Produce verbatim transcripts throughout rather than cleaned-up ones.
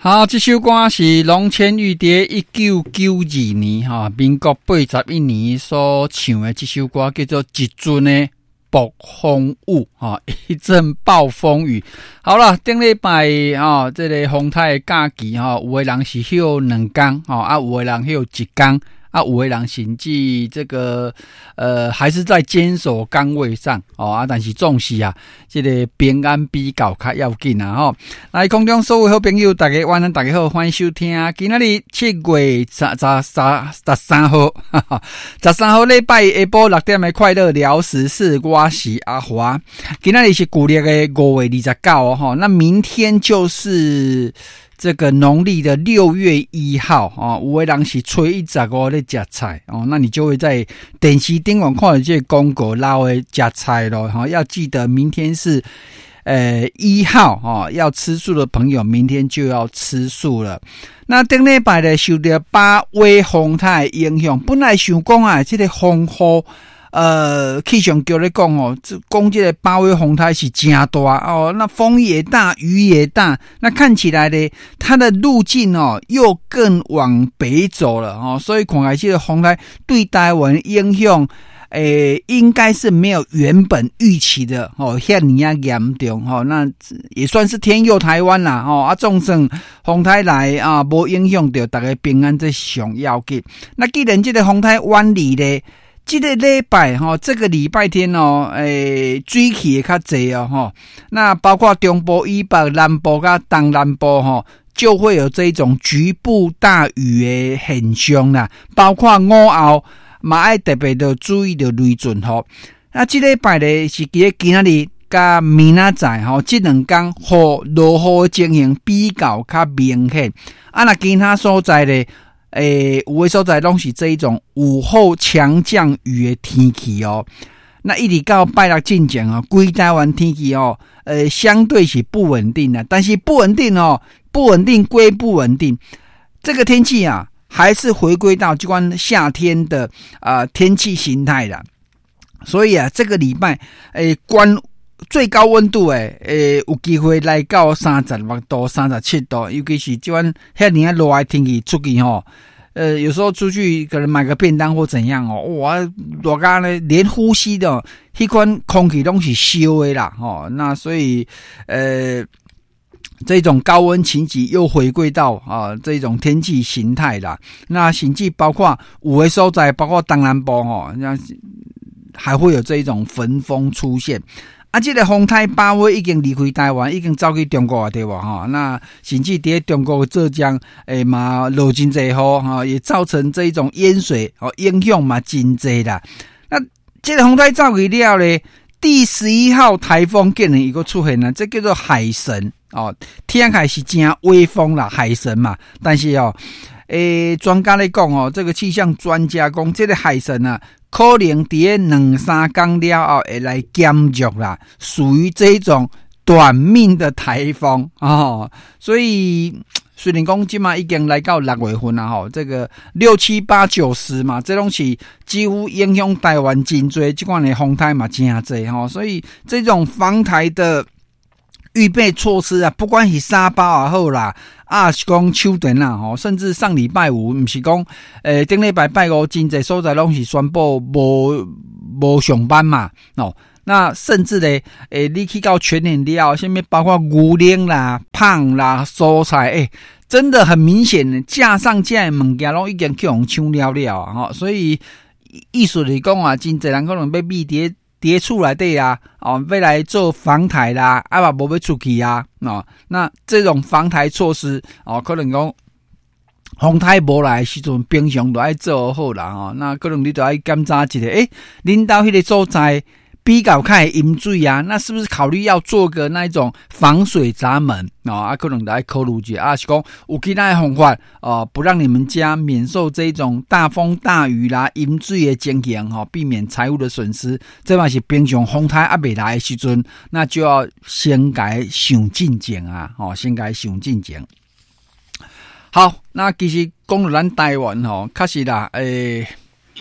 好，这首歌是龙千玉在一九九二年哈，民国八十一年所唱的这首歌，叫做《一阵的暴风雨》哈，一阵暴风雨。好了，顶礼拜哈，这个风台的假期哈，有的人是休两天哈，啊，有的人休一天。啊，有的人甚至这个呃，还是在坚守岗位上哦啊，但是总是啊，这个平安比较较要紧啊吼。来，空中所有好朋友，大家晚安，大家好，欢迎收听。今仔日七月十十十十三号，哈哈，十三号礼拜下晡六点的快乐聊时事，我是阿华。今仔日是旧历的五月二十九哦吼，那明天就是这个农历的六月一号啊，有的人是初一十五在吃菜哦，那你就会在电视顶上看到这个广告老的吃菜咯哈，要记得明天是呃一号啊，要吃素的朋友明天就要吃素了。那顶礼拜呢受到八月风台的影响，本来想讲啊，这个风雨。呃，气象局咧讲哦，讲这个八月风台是真大哦，那风也大，雨也大，那看起来呢，它的路径哦又更往北走了哦，所以看来这个风台对台湾影响，诶，应该是没有原本预期的哦，遐尼啊严重哦，那也算是天佑台湾啦哦，啊，总算风台来啊，无影响到大家平安，这上要紧。那既然这个风台远离咧。这个礼拜哈，这个礼拜天哦，诶，水气较济哦哈。那包括中部以北、南部跟东南部哈，就会有这种局部大雨的现象啦。包括午后嘛，要特别的注意的雷阵吼。那这礼拜呢是今今仔日甲明仔载吼，这两天雨落雨的情形比较较明显。啊，那其他所在呢？诶，有的所在拢是这一种午后强降雨的天气哦。那一直到拜六进前哦，规台湾天气哦，呃，相对是不稳定的。但是不稳定哦，不稳定归不稳定，这个天气啊，还是回归到就关夏天的啊、呃、天气形态的。所以啊，这个礼拜诶，关最高温度诶，诶，有机会来到三十六度、三十七度，尤其是这款遐尼啊热的天气出去吼。呃，有时候出去可能买个便当或怎样哦，哇，热到呢连呼吸的迄款空气都是烧的啦，哦，那所以呃，这种高温情景又回归到啊这种天气形态啦。那甚至包括有的所在，包括东南部哦，那还会有这一种焚风出现。啊，这个风台八月已经离开台湾，已经走去中国了，对吧？哈，那甚至在中国浙江，诶嘛落真济雨哈，也造成这一种淹水哦，影响嘛真济啦。那这个风台走去了咧，第十一号台风竟然一个出现了，这叫做海神哦，天开是真威风啦，海神嘛。但是哦，诶，专家来讲哦，这个气象专家讲，这个海神啊。可能在两三天了后会来减弱啦，属于这种短命的台风哦。所以虽然讲今嘛已经来到六月份啦吼，这个六七八九十嘛，这种是几乎影响台湾真多，这款的风台嘛真多吼。所以这种防台的预备措施啊，不管是沙包也好啦。啊，是讲手电啦，吼，甚至上礼拜五，不是讲，诶，顶礼拜拜五，真济所在拢是宣布无无上班嘛，哦，那甚至咧，诶，你去到全年了，下面包括牛奶啦、胖啦、蔬菜，诶，真的很明显，架上架的物件拢已经去互抢了了啊，吼，所以意思是讲啊，真济人可能要秘伫伫厝内底啊，哦，要来做防台啦，啊嘛无要出去啊，哦，那这种防台措施哦，可能讲风台无来的时阵，平常都爱做好啦，哦，那可能你都爱检查一下，诶，恁兜迄个所在比较较饮水啊，那是不是考虑要做个那一种防水闸门哦？啊，可能来考虑一下啊，是讲有其他的方法哦，不让你们家免受这种大风大雨啦、饮水的情形哈，避免财务的损失。这嘛是平常风台还没来的时阵，那就要先该想进前啊，哦，先该想进前。好，那其实讲到咱台湾吼，确实啦，诶、欸。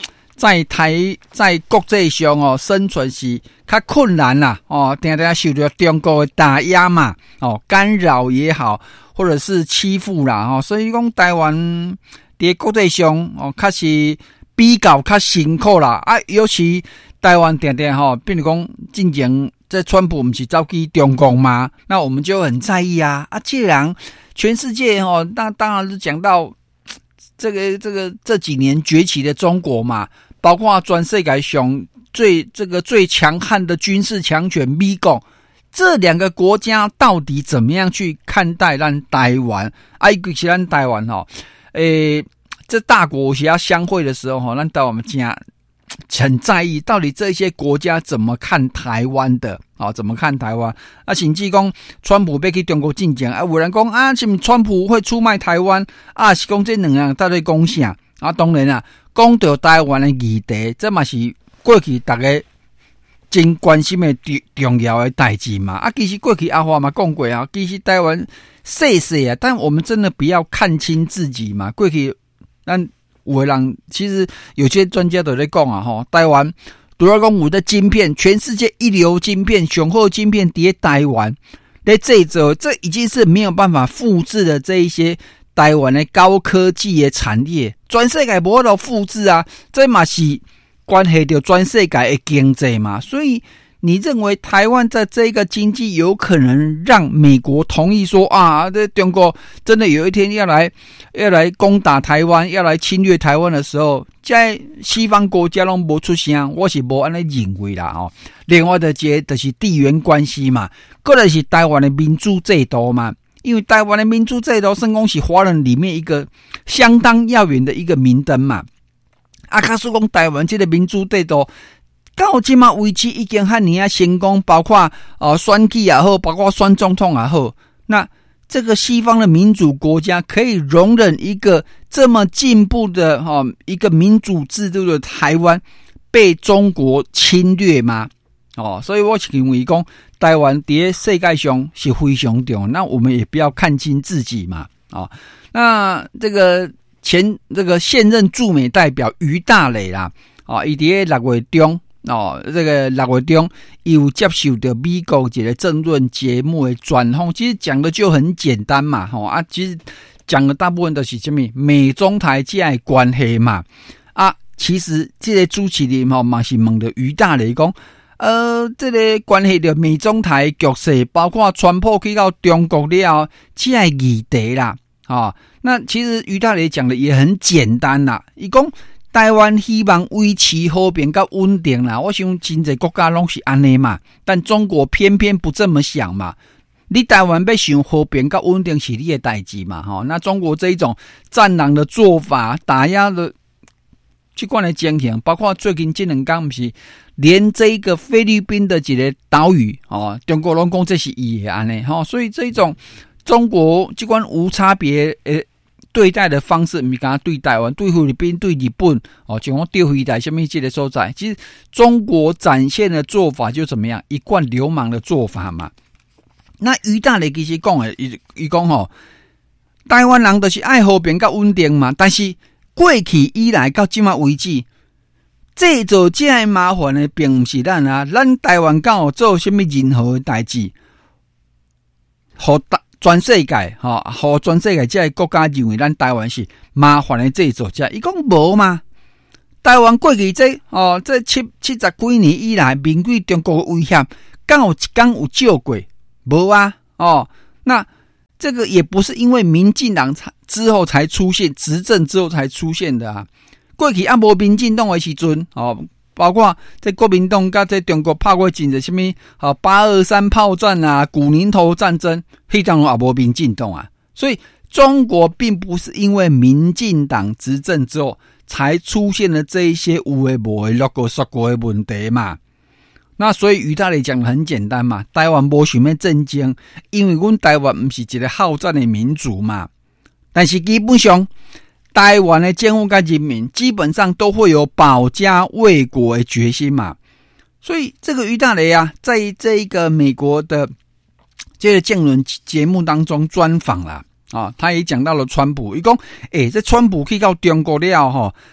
在台在国际上哦生存是较困难啦哦，常常受到中国的打压嘛哦，干扰也好，或者是欺负啦哦，所以讲台湾伫国际上哦，较是比较较辛苦啦啊，尤其台湾常常吼，比如讲进前这川普不是走去中共吗？那我们就很在意啊啊，既然全世界哦，那当然是讲到这个这个这几年崛起的中国嘛。包括全世界上最这个最强悍的军事强权美国，这两个国家到底怎么样去看待咱台湾？啊，尤其是咱台湾哈，诶，这大国是要相会的时候哈，咱台湾家很在意到底这些国家怎么看台湾的啊？怎么看台湾？啊，甚至讲川普要去中国进讲啊，有人讲啊，是不是川普会出卖台湾啊？是讲这两样到底讲啥？啊，当然啦。讲到台湾的议题，这嘛是过去大家真关心的重要的代志嘛。啊，其实过去阿华嘛讲过啊，其实台湾细细啊，但我们真的不要看清自己嘛。过去咱有的人其实有些专家都在讲啊，吼，台湾除了讲有的晶片，全世界一流晶片、雄厚晶片伫台湾，在这走，这已经是没有办法复制的这一些。台湾的高科技的产业，全世界无法度复制啊！这嘛是关系到全世界的经济嘛。所以，你认为台湾在这个经济有可能让美国同意说啊，这中国真的有一天要来要来攻打台湾，要来侵略台湾的时候，在西方国家拢无出声，我是无安尼认为啦哦。另外的一个就是地缘关系嘛，过来是台湾的民主制度嘛。因为台湾的民主制度算讲是华人里面一个相当耀眼的一个明灯嘛。啊，假使讲台湾这个民主制度到现在为止已经很尼啊成功，包括呃选举也好，包括选总统也好，那这个西方的民主国家可以容忍一个这么进步的哈、哦、一个民主制度的台湾被中国侵略吗？哦，所以我认为讲台湾在世界上是非常重要，那我们也不要看清自己嘛。哦，那这个前这个现任驻美代表于大磊啦，哦，他在六月中哦，这个六月中有接受到美国一个政论节目的专访，其实讲的就很简单嘛，吼、哦、啊，其实讲的大部分都是什么美中台这样的关系嘛。啊，其实这个主持人吼嘛是问到于大磊讲。呃，这个关系到美中台局势，包括川普去到中国了，这个议题啦，啊、哦，那其实于大磊讲的也很简单啦。伊讲台湾希望维持和平跟稳定啦，我想真侪国家拢是安尼嘛，但中国偏偏不这么想嘛。你台湾要想和平跟稳定是你的代志嘛，哈、哦，那中国这一种战狼的做法，打压的。这款的情形，包括最近这两天，不是连这个菲律宾的一个岛屿哦，中国拢讲这是伊的安尼哈，所以这种中国这款无差别诶对待的方式，不是讲对台湾、对菲律宾、对日本哦，就讲对回台什么这个所在，其实中国展现的做法就怎么样，一贯流氓的做法嘛。那于大磊其实讲的，伊伊讲吼，台湾人就是爱和平甲稳定嘛，但是。过去以来到今嘛为止，制造这样麻烦的并不是咱啊，咱台湾敢有做什么任何的代志，互全世界哈，互全世界这个国家认为咱台湾是麻烦的制造者，伊讲无嘛。台湾过去这哦，这七七十几年以来，面对中国的威胁，敢有一天有少过无啊？哦，那。这个也不是因为民进党之后才出现，执政之后才出现的啊。过去啊无民进党的时阵，哦，包括在国民党跟在中国拍过真的什么啊八二三炮战啊、古宁头战争，迄当中也无民进党啊。所以中国并不是因为民进党执政之后才出现了这一些有的无的、六个十个的问题嘛。那所以于大磊讲的很简单嘛，台湾无想要战争，因为阮台湾不是一个好战的民族嘛。但是基本上，台湾的政府跟人民基本上都会有保家卫国的决心嘛。所以这个于大磊啊，在这一个美国的这个政论节目当中专访啦，啊，他也讲到了川普，伊讲，诶、欸，这川普去到中国了吼。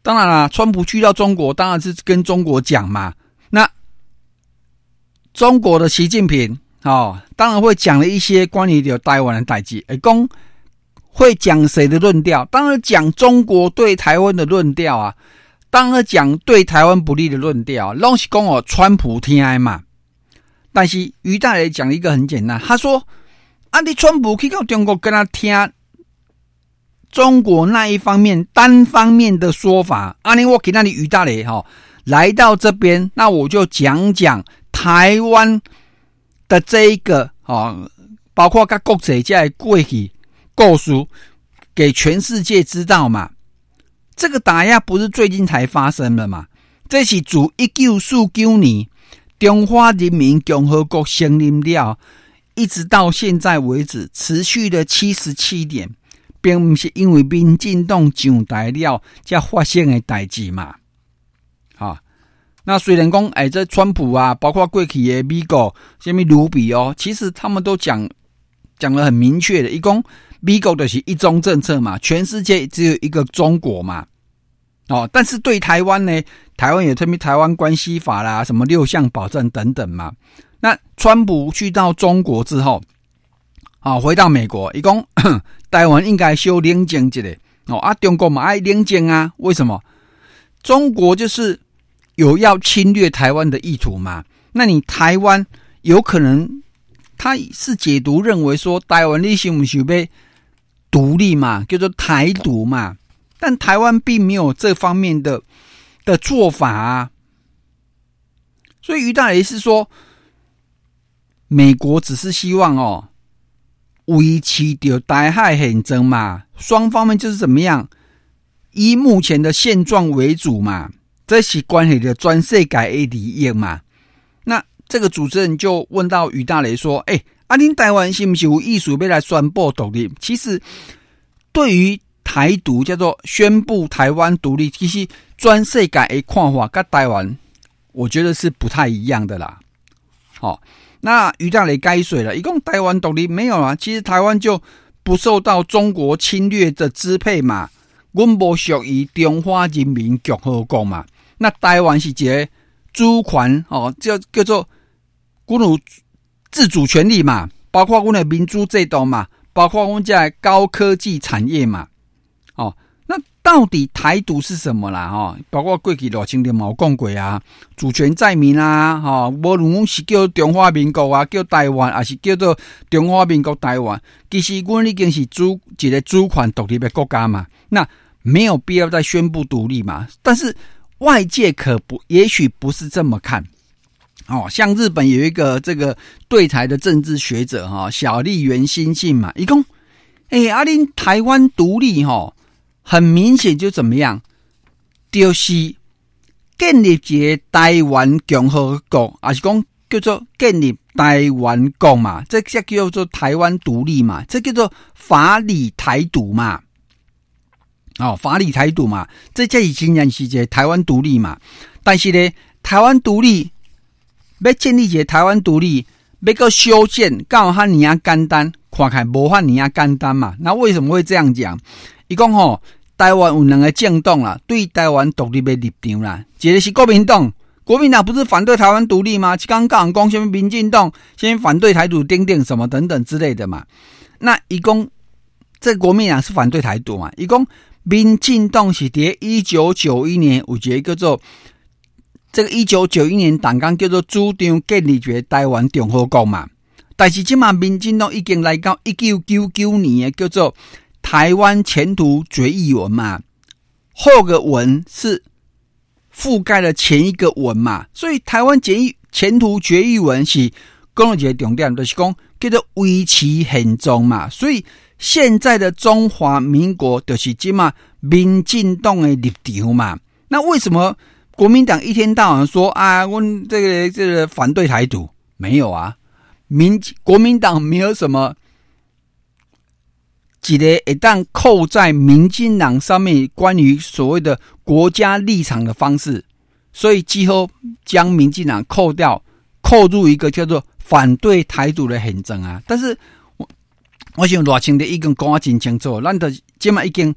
当然啦，川普去到中国，当然是跟中国讲嘛。那中国的习近平哦，当然会讲了一些关于有台湾的代志，诶，讲会讲谁的论调？当然讲中国对台湾的论调啊，当然讲对台湾不利的论调，拢是讲哦，川普听的嘛。但是于大雷讲一个很简单，他说：“啊，你川普去到中国跟他听。”中国那一方面单方面的说法，阿尼我给那里于大雷哈来到这边，那我就讲讲台湾的这一个啊，包括跟国际在过去故事给全世界知道嘛。这个打压不是最近才发生的嘛，这是自一九四九年中华人民共和国成立了，一直到现在为止，持续了七十七年。并不是因为民进党上台了才发生的代志嘛，啊，那虽然讲，哎，这川普啊，包括过去的美国，什么卢比哦，其实他们都讲讲得很明确的，一共美国就是一中政策嘛，全世界只有一个中国嘛，哦，但是对台湾呢，台湾有特别台湾关系法啦，什么六项保证等等嘛，那川普去到中国之后。啊，回到美国，他说台湾应该修冷静一下哦啊，中国嘛爱冷静啊，为什么？中国就是有要侵略台湾的意图嘛？那你台湾有可能他是解读认为说台湾你想不想被独立嘛，叫做台独嘛？但台湾并没有这方面的的做法啊，所以于大雷是说，美国只是希望哦。维持着台海现状嘛，双方面就是怎么样，以目前的现状为主嘛，这是关系的全世界的利益嘛。那这个主持人就问到于大雷说：“哎、欸，啊，恁台湾是不是有意思要来宣布独立？”其实对于台独叫做宣布台湾独立，其实全世界的看法跟台湾，我觉得是不太一样的啦。好、哦。那于大雷该水了，一共台湾独立没有啊？其实台湾就不受到中国侵略的支配嘛，我们不属于中华人民共和国嘛。那台湾是一个主权哦，叫叫做我有自主权利嘛，包括我们的民主制度嘛，包括我们这高科技产业嘛，哦。那到底台独是什么啦？哈，包括过去罗清点嘛有讲过啊，主权在民啊，哈，无论是叫中华民国啊，叫台湾，还是叫做中华民国台湾，其实我们已经是主一个主权独立的国家嘛，那没有必要再宣布独立嘛。但是外界可不，也许不是这么看。哦，像日本有一个这个对台的政治学者哈，小笠原欣幸嘛，一共，哎，阿恁台湾独立哈。很明显就怎么样，就是建立一个台湾共和国，还是讲叫做建立台湾国嘛？这这叫做台湾独立嘛？这叫做法理台独嘛？哦，法理台独嘛？这这已经然是一个台湾独立嘛？但是呢，台湾独立要建立一个台湾独立，要个修建，刚好尼亚简单，看看无法尼亚简单嘛？那为什么会这样讲？伊讲吼，台湾有两个政党啦，对台湾独立的立场啦，一个是国民党，国民党不是反对台湾独立吗？刚刚讲什么民进党先反对台独、等等什么等等之类的嘛。那伊讲这国民党是反对台独嘛？伊讲民进党是在一九九一年有一个叫做这个一九九一年党纲叫做主张建立一个台湾共和国嘛。但是即嘛民进党已经来到一九九九年的叫做台湾前途决议文嘛，后个文是覆盖了前一个文嘛，所以台湾前途决议文是讲了一个重点，就是讲叫做维持现状嘛，所以现在的中华民国就是即嘛民进党的立场嘛。那为什么国民党一天到晚说啊，我这个这个反对台独？没有啊，民国民党没有什么。一个一旦扣在民进党上面关于所谓的国家立场的方式，所以几乎将民进党扣掉，扣入一个叫做反对台独的宪政啊。但是我我想罗清的已经讲得真清楚，咱的今嘛已经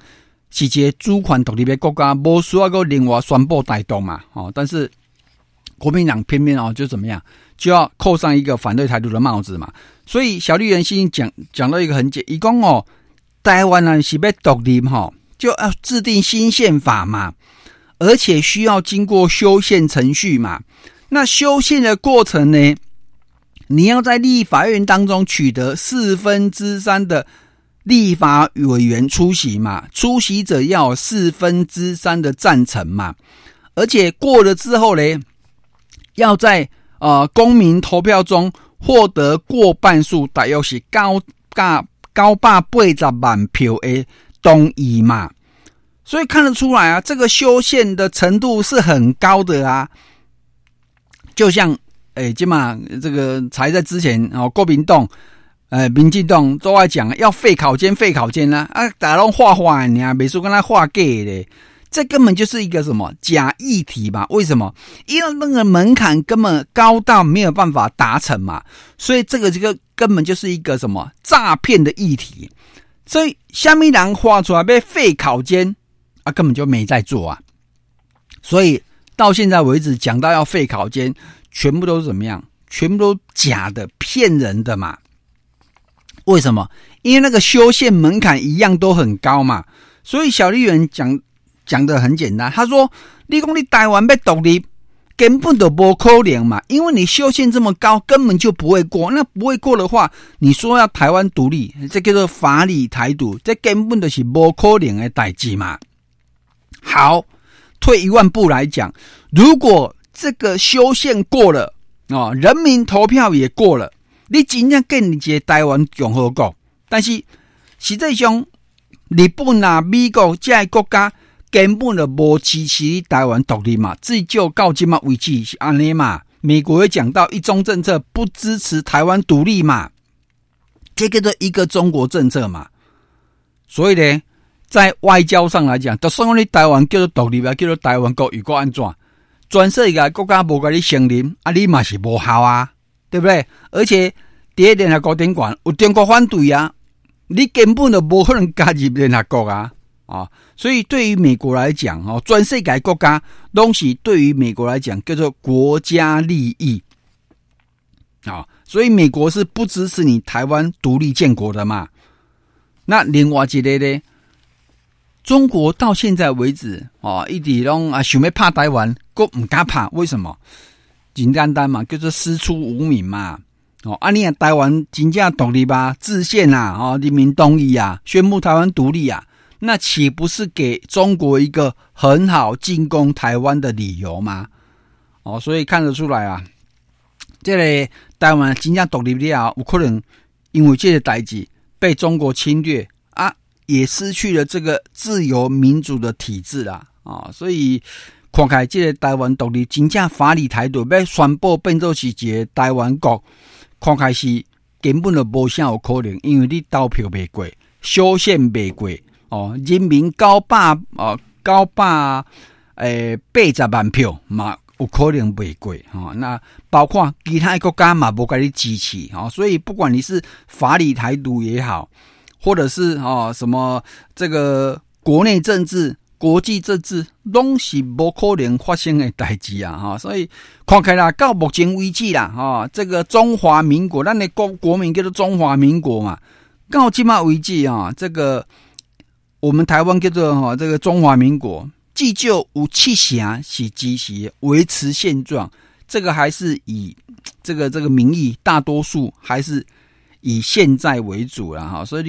是一个主权独立的国家，无需要个另外宣布台独嘛，哦，但是国民党偏偏哦就怎么样，就要扣上一个反对台独的帽子嘛。所以小绿人先讲讲到一个很简，伊讲哦，台湾呢是要独立哈，就要制定新宪法嘛，而且需要经过修宪程序嘛。那修宪的过程呢，你要在立法院当中取得四分之三的立法委员出席嘛，出席者要有四分之三的赞成嘛，而且过了之后呢，要在呃公民投票中获得过半数，大约是高高高百八十万票的同意嘛，所以看得出来啊，这个修宪的程度是很高的啊，就像诶，今嘛这个才在之前哦，国民党。呃，民进党都爱讲要废考监，废考监啊，啊，大家都画画呢，美术跟他画 gay 的，这根本就是一个什么假议题嘛？为什么？因为那个门槛根本高到没有办法达成嘛，所以这个这个根本就是一个什么诈骗的议题。所以虾米人画出来被废考监啊，根本就没在做啊。所以到现在为止，讲到要废考监，全部都是怎么样？全部都假的、骗人的嘛。为什么？因为那个修宪门槛一样都很高嘛，所以小绿人讲讲的很简单，他说：“你讲你台湾要独立，根本就不可能嘛，因为你修宪这么高，根本就不会过。那不会过的话，你说要台湾独立，这叫做法理台独，这根本就是不可能的代志嘛。”好，退一万步来讲，如果这个修宪过了哦，人民投票也过了。你真正建立一个台湾共和国，但是实际上日本啊、美国这些国家根本就无支持台湾独立嘛，至少到今嘛为止是安尼嘛。美国也讲到一中政策不支持台湾独立嘛，这个是一个中国政策嘛。所以呢，在外交上来讲，就算你台湾叫做独立啊，叫做台湾国，如果安怎，全世界国家无甲你承认，啊，你嘛是无效啊。对不对？而且第一联合国典馆有中国反对啊，你根本就不可能加入联合国啊！啊，所以对于美国来讲，哦，全世界国家东西对于美国来讲叫做国家利益啊，所以美国是不支持你台湾独立建国的嘛。那另外一个呢，中国到现在为止哦，一直拢啊想要拍台湾，都唔敢拍，为什么？很简单嘛，叫做师出无名嘛。哦，啊，你台湾真正独立吧，制宪啊，哦，人民同意啊，宣布台湾独立啊，那岂不是给中国一个很好进攻台湾的理由吗？哦，所以看得出来啊，这个台湾真正独立了，有可能因为这个代志被中国侵略啊，也失去了这个自由民主的体制啦，啊、哦，所以。看开这个台湾独立真正法理台独要宣布变做是一个台湾国，看开是根本就无啥有可能，因为你投票未过，修宪未过哦，人民九百哦九百诶八十万票嘛有可能未过哦，那包括其他国家嘛无给你支持哦，所以不管你是法理台独也好，或者是哦什么这个国内政治。国际政治拢是不可能发生的代志啊！哈，所以看起来到目前为止啦，哈，这个中华民国，咱的国国民叫做中华民国嘛，到今嘛为止啊，这个我们台湾叫做哈这个中华民国，既就有七成是支持维持现状，这个还是以这个这个民意大多数还是以现在为主啦，哈，所以。